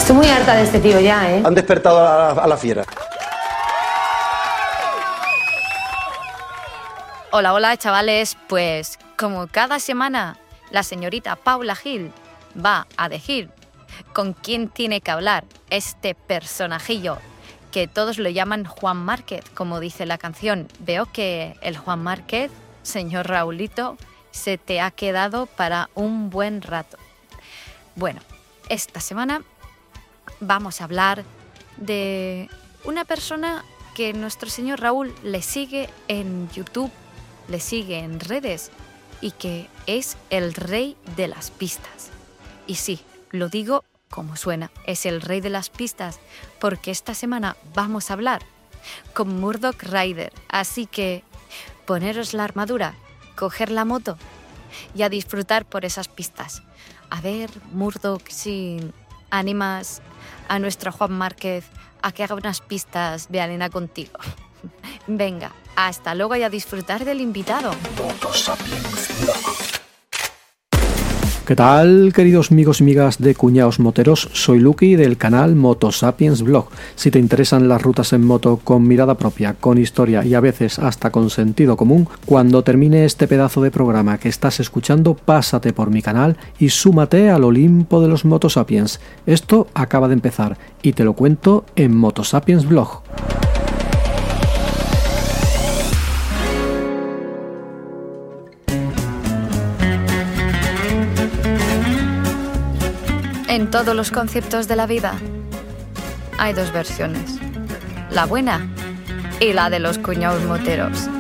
Estoy muy harta de este tío ya, ¿eh? Han despertado a la fiera. Hola, hola, chavales. Pues como cada semana la señorita Paula Gil va a decir con quién tiene que hablar este personajillo que todos lo llaman Juan Márquez, como dice la canción. Veo que el Juan Márquez, señor Raulito, se te ha quedado para un buen rato. Bueno, esta semana vamos a hablar de una persona que nuestro señor Raúl le sigue en YouTube, le sigue en redes y que es el rey de las pistas. Y sí, lo digo como suena, es el rey de las pistas porque esta semana vamos a hablar con Murdoch Rider. Así que poneros la armadura, coger la moto y a disfrutar por esas pistas. A ver, Murdoch, si animas a nuestro Juan Márquez a que haga unas pistas de arena contigo. Venga, hasta luego y a disfrutar del invitado. ¿Qué tal, queridos amigos y amigas de Cuñaos Moteros? Soy Lucky del canal Motosapiens Blog. Si te interesan las rutas en moto con mirada propia, con historia y a veces hasta con sentido común, cuando termine este pedazo de programa que estás escuchando, pásate por mi canal y súmate al Olimpo de los Motosapiens. Esto acaba de empezar y te lo cuento en Motosapiens Blog. En todos los conceptos de la vida hay dos versiones, la buena y la de los cuñaos moteros.